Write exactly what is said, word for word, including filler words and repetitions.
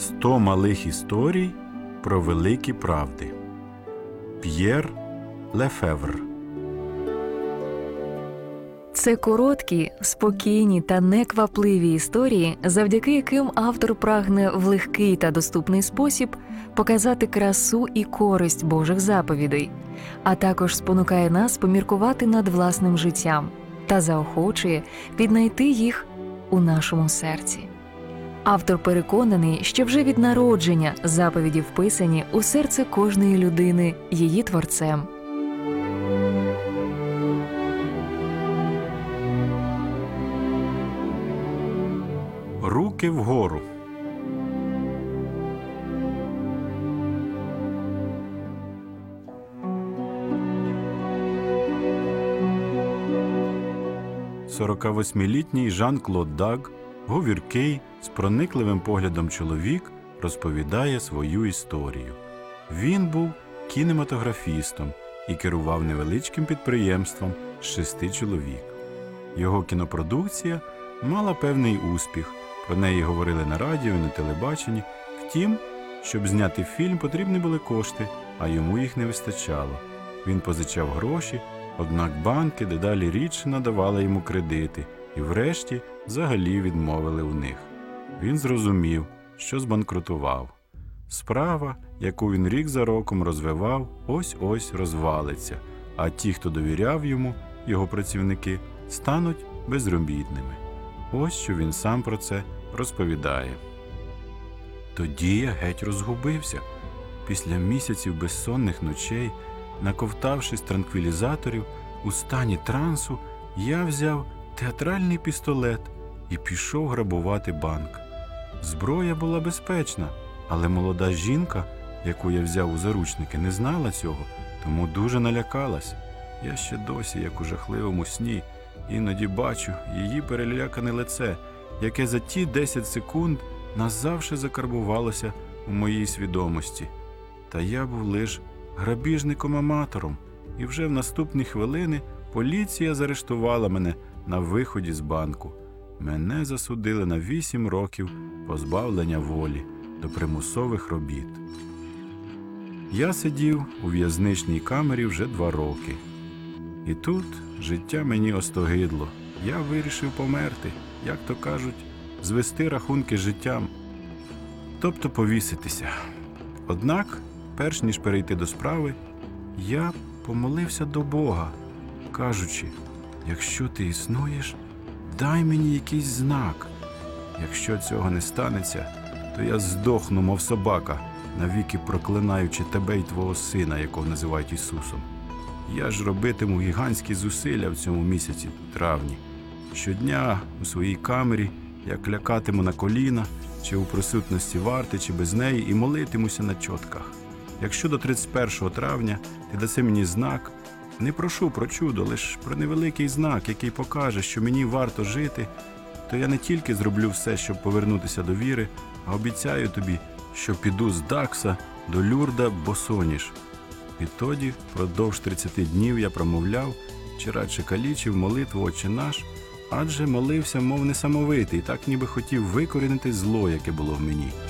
сто малих історій про великі правди. П'єр Лефевр. Це короткі, спокійні та неквапливі історії, завдяки яким автор прагне в легкий та доступний спосіб показати красу і користь Божих заповідей, а також спонукає нас поміркувати над власним життям та заохочує віднайти їх у нашому серці. Автор переконаний, що вже від народження заповіді вписані у серце кожної людини її творцем. Руки вгору. сорокавосьмилітній Жан-Клод Даг, говіркий, з проникливим поглядом чоловік, розповідає свою історію. Він був кінематографістом і керував невеличким підприємством з шести чоловік. Його кінопродукція мала певний успіх, про неї говорили на радіо і на телебаченні. Втім, щоб зняти фільм, потрібні були кошти, а йому їх не вистачало. Він позичав гроші, однак банки дедалі рідше надавали йому кредити і врешті взагалі відмовили у них. Він зрозумів, що збанкрутував. Справа, яку він рік за роком розвивав, ось-ось розвалиться, а ті, хто довіряв йому, його працівники, стануть безробітними. Ось що він сам про це розповідає. Тоді я геть розгубився. Після місяців безсонних ночей, наковтавшись транквілізаторів, у стані трансу, я взяв театральний пістолет і пішов грабувати банк. Зброя була безпечна, але молода жінка, яку я взяв у заручники, не знала цього, тому дуже налякалась. Я ще досі, як у жахливому сні, іноді бачу її перелякане лице, яке за ті десять секунд назавше закарбувалося у моїй свідомості. Та я був лише грабіжником-аматором, і вже в наступні хвилини поліція заарештувала мене на виході з банку. Мене засудили на вісім років позбавлення волі до примусових робіт. Я сидів у в'язничній камері вже два роки. І тут життя мені остогидло. Я вирішив померти, як то кажуть, звести рахунки з життям, тобто повіситися. Однак, перш ніж перейти до справи, я помолився до Бога, кажучи: якщо ти існуєш, дай мені якийсь знак. Якщо цього не станеться, то я здохну, мов собака, навіки проклинаючи тебе й твого сина, якого називають Ісусом. Я ж робитиму гігантські зусилля в цьому місяці, травні. Щодня у своїй камері я клякатиму на коліна, чи у присутності варти, чи без неї, і молитимуся на чотках. Якщо до тридцять першого травня ти даси мені знак, не прошу про чудо, лише про невеликий знак, який покаже, що мені варто жити, то я не тільки зроблю все, щоб повернутися до віри, а обіцяю тобі, що піду з Дакса до Люрда босоніж. Відтоді, впродовж тридцяти днів я промовляв, чи радше калічив молитву «Отче наш», адже молився, мов несамовитий, так ніби хотів викорінити зло, яке було в мені.